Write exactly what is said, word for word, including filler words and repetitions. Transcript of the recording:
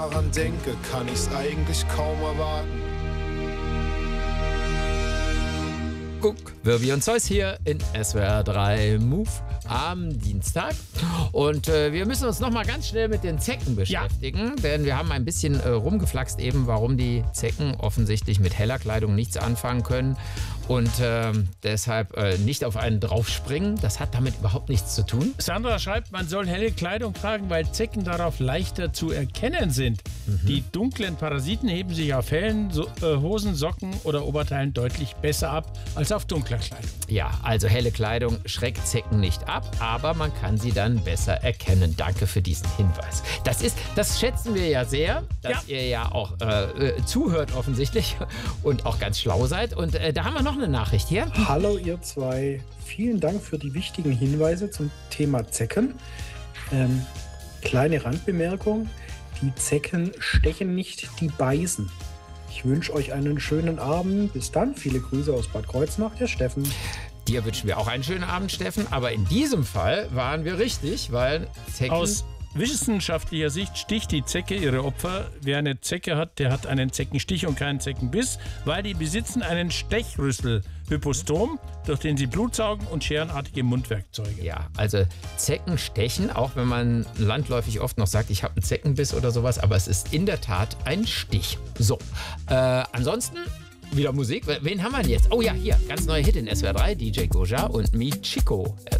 daran denke, kann ich's eigentlich kaum erwarten. Guck, Wirbi und Zeus hier in S W R drei Move am Dienstag. Und äh, wir müssen uns noch mal ganz schnell mit den Zecken beschäftigen, ja. Denn wir haben ein bisschen äh, rumgeflaxt eben, warum die Zecken offensichtlich mit heller Kleidung nichts anfangen können und äh, deshalb äh, nicht auf einen draufspringen. Das hat damit überhaupt nichts zu tun. Sandra schreibt, man soll helle Kleidung tragen, weil Zecken darauf leichter zu erkennen sind. Mhm. Die dunklen Parasiten heben sich auf hellen so äh, Hosen, Socken oder Oberteilen deutlich besser ab als auf dunkler Kleidung. Ja, also helle Kleidung schreckt Zecken nicht ab, aber man kann sie dann besser erkennen. Danke für diesen Hinweis. Das ist, das schätzen wir ja sehr, dass ja. ihr ja auch äh, zuhört offensichtlich und auch ganz schlau seid. Und äh, da haben wir noch eine Nachricht hier. Hallo ihr zwei, vielen Dank für die wichtigen Hinweise zum Thema Zecken. Ähm, kleine Randbemerkung, die Zecken stechen nicht, die beißen. Ich wünsche euch einen schönen Abend. Bis dann. Viele Grüße aus Bad Kreuznach, der Steffen. Dir wünschen wir auch einen schönen Abend, Steffen. Aber in diesem Fall waren wir richtig, weil Zecken... Aus wissenschaftlicher Sicht sticht die Zecke ihre Opfer. Wer eine Zecke hat, der hat einen Zeckenstich und keinen Zeckenbiss, weil die besitzen einen Stechrüssel, Hypostom, durch den sie Blut saugen und scherenartige Mundwerkzeuge. Ja, also Zecken stechen, auch wenn man landläufig oft noch sagt, ich habe einen Zeckenbiss oder sowas, aber es ist in der Tat ein Stich. So, äh, ansonsten wieder Musik. Wen haben wir denn jetzt? Oh ja, hier, ganz neuer Hit in S W R drei, D J Goja und Mi Chico.